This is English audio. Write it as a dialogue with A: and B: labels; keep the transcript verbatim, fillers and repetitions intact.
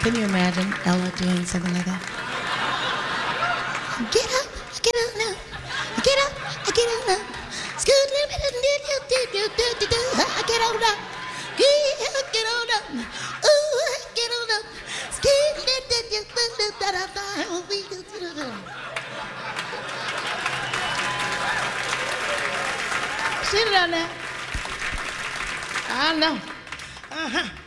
A: Can you imagine Ella doing something like that? Get up, get up now. Get up, get up now. Scoot, get on up. Get on up. Ooh, get on up. Scoot, sit down there. I know. Uh-huh.